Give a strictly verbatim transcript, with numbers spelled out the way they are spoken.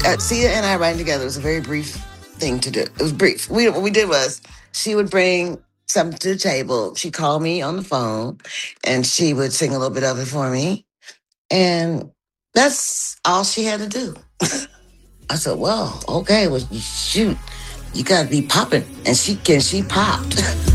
uh, Sia and I writing together was a very brief thing to do. It was brief. We what we did was she would bring something to the table. She'd call me on the phone, and she would sing a little bit of it for me, and that's all she had to do. I said, "Well, okay, well, shoot, you gotta be popping," and she can. She popped.